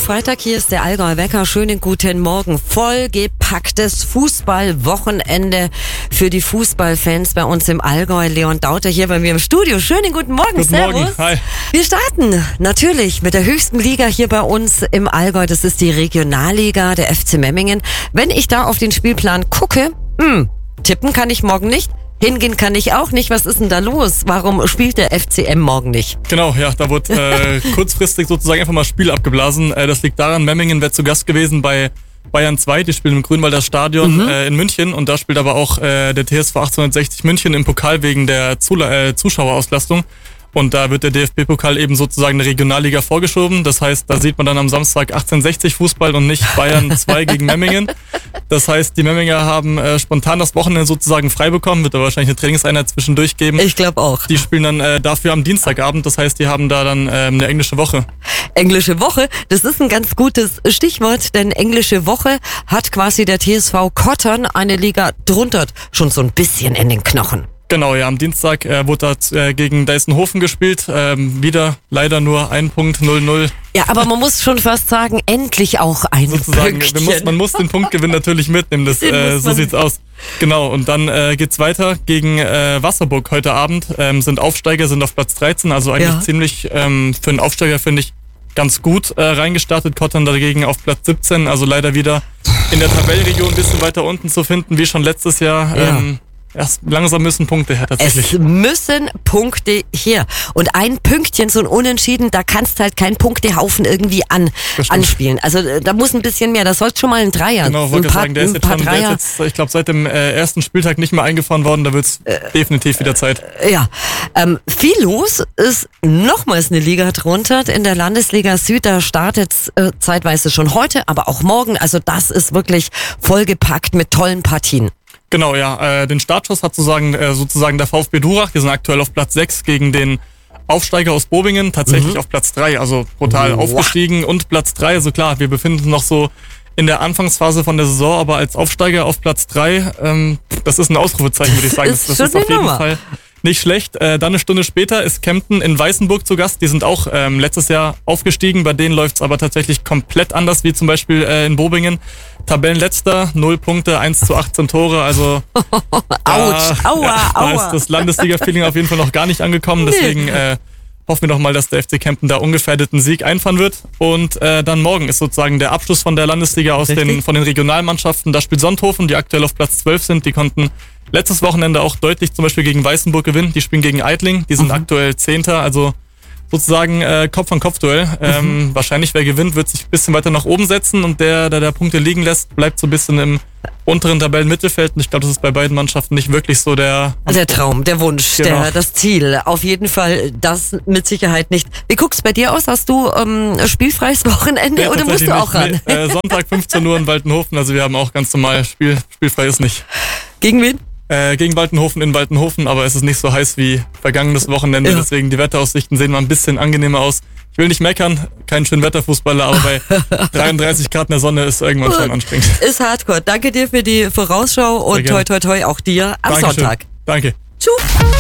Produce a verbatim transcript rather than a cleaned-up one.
Freitag, hier ist der Allgäuer Wecker. Schönen guten Morgen. Vollgepacktes Fußballwochenende für die Fußballfans bei uns im Allgäu. Leon Dauter hier bei mir im Studio. Schönen guten Morgen. Guten Servus. Morgen. Hi. Wir starten natürlich mit der höchsten Liga hier bei uns im Allgäu. Das ist die Regionalliga, der F C Memmingen. Wenn ich da auf den Spielplan gucke, hm, tippen kann ich morgen nicht. Hingehen kann ich auch nicht. Was ist denn da los? Warum spielt der F C M morgen nicht? Genau, ja, da wurde äh, kurzfristig sozusagen einfach mal Spiel abgeblasen. Äh, das liegt daran, Memmingen wäre zu Gast gewesen bei Bayern zwei. Die spielen im Grünwalder Stadion mhm. äh, in München. Und da spielt aber auch äh, der T S V achtzehnhundertsechzig München im Pokal wegen der Zula- äh, Zuschauerauslastung. Und da wird der D F B-Pokal eben sozusagen der Regionalliga vorgeschoben. Das heißt, da sieht man dann am Samstag achtzehnhundertsechzig Fußball und nicht Bayern zwei gegen Memmingen. Das heißt, die Memminger haben äh, spontan das Wochenende sozusagen frei bekommen. Wird da wahrscheinlich eine Trainingseinheit zwischendurch geben. Ich glaube auch. Die spielen dann äh, dafür am Dienstagabend. Das heißt, die haben da dann äh, eine englische Woche. Englische Woche, das ist ein ganz gutes Stichwort, denn englische Woche hat quasi der T S V Kottern eine Liga drunter schon so ein bisschen in den Knochen. Genau, ja, am Dienstag äh, wurde da äh, gegen Deisenhofen gespielt. Ähm, wieder leider nur ein Punkt, null null. Ja, aber man muss schon fast sagen, endlich auch ein Sozusagen, Pünktchen. man muss, man muss den Punktgewinn natürlich mitnehmen, das, äh, so sieht's aus. Genau, und dann äh, geht's weiter gegen äh, Wasserburg heute Abend. Ähm, sind Aufsteiger, sind auf Platz dreizehn, also eigentlich ja. ziemlich ähm, für einen Aufsteiger, finde ich, ganz gut äh, reingestartet. Kottern dagegen auf Platz siebzehn, also leider wieder in der Tabellenregion ein bisschen weiter unten zu finden, wie schon letztes Jahr. Ja. Ähm, Erst langsam müssen Punkte her, tatsächlich. Es müssen Punkte her. Und ein Pünktchen, so ein Unentschieden, da kannst halt kein Punktehaufen irgendwie an, anspielen. Also da muss ein bisschen mehr, das sollte schon mal ein Dreier. Genau, wollte ich sagen, der ist jetzt schon, der ist jetzt, ich glaube, seit dem äh, ersten Spieltag nicht mehr eingefahren worden, da wird's äh, definitiv wieder Zeit. Äh, ja, ähm, viel los ist nochmals eine Liga drunter. In der Landesliga Süd, da startet äh, zeitweise schon heute, aber auch morgen. Also das ist wirklich vollgepackt mit tollen Partien. Genau, ja. Äh, den Startschuss hat sozusagen, äh, sozusagen der VfB Durach. Die sind aktuell auf Platz sechs gegen den Aufsteiger aus Bobingen. Tatsächlich mhm. auf Platz drei, also brutal wow. aufgestiegen. Und Platz drei, also klar, wir befinden uns noch so in der Anfangsphase von der Saison, aber als Aufsteiger auf Platz drei, ähm, das ist ein Ausrufezeichen, würde ich sagen. Das, das ist auf jeden Fall nicht schlecht. Äh, dann eine Stunde später ist Kempten in Weißenburg zu Gast. Die sind auch ähm, letztes Jahr aufgestiegen. Bei denen läuft's aber tatsächlich komplett anders, wie zum Beispiel äh, in Bobingen. Tabellenletzter, null Punkte, eins zu achtzehn Tore. Also Autsch, da, aua, ja, da aua. ist das Landesliga-Feeling auf jeden Fall noch gar nicht angekommen. Deswegen äh, hoffen wir doch mal, dass der F C Kempten da ungefährdeten Sieg einfahren wird. Und äh, dann morgen ist sozusagen der Abschluss von der Landesliga aus den, von den Regionalmannschaften. Da spielt Sonthofen, die aktuell auf Platz zwölf sind. Die konnten letztes Wochenende auch deutlich zum Beispiel gegen Weißenburg gewinnen. Die spielen gegen Eitling, die sind mhm. aktuell Zehnter, also sozusagen äh, Kopf-an-Kopf-Duell. Ähm, mhm. Wahrscheinlich, wer gewinnt, wird sich ein bisschen weiter nach oben setzen und der, der der Punkte liegen lässt, bleibt so ein bisschen im unteren Tabellenmittelfeld. Und ich glaube, das ist bei beiden Mannschaften nicht wirklich so der... Der Traum, der Wunsch, genau. der, das Ziel. Auf jeden Fall das mit Sicherheit nicht. Wie guckt's bei dir aus? Hast du ähm, spielfreies Wochenende ja, oder musst du auch ran? Nee, äh, Sonntag fünfzehn Uhr in Waltenhofen, also wir haben auch ganz normal Spiel, spielfrei ist nicht. Gegen wen? Äh, gegen Waltenhofen in Waltenhofen, aber es ist nicht so heiß wie vergangenes Wochenende, ja. deswegen die Wetteraussichten sehen mal ein bisschen angenehmer aus. Ich will nicht meckern, kein schön Wetterfußballer, aber bei dreiunddreißig Grad in der Sonne ist irgendwann schon anstrengend. Ist Hardcore. Danke dir für die Vorausschau und toi toi toi auch dir am Dankeschön. Sonntag. Danke. Tschüss.